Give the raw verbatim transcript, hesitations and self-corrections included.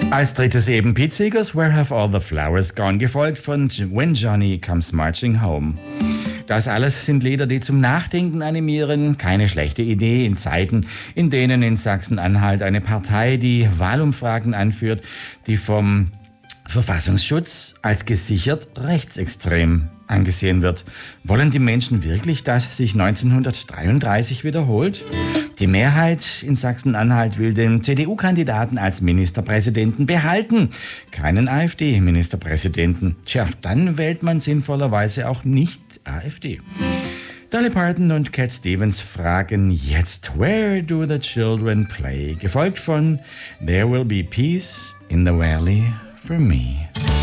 Als drittes eben Pete Seegers Where Have All the Flowers Gone, gefolgt von When Johnny Comes Marching Home. Das alles sind Lieder, die zum Nachdenken animieren. Keine schlechte Idee in Zeiten, in denen in Sachsen-Anhalt eine Partei die Wahlumfragen anführt, die vom Verfassungsschutz als gesichert rechtsextrem angesehen wird. Wollen die Menschen wirklich, dass sich neunzehnhundertdreiunddreißig wiederholt? Die Mehrheit in Sachsen-Anhalt will den C D U-Kandidaten als Ministerpräsidenten behalten, keinen AfD-Ministerpräsidenten. Tja, dann wählt man sinnvollerweise auch nicht AfD. Dolly Parton und Cat Stevens fragen jetzt Where do the children play? Gefolgt von There will be peace in the valley for me.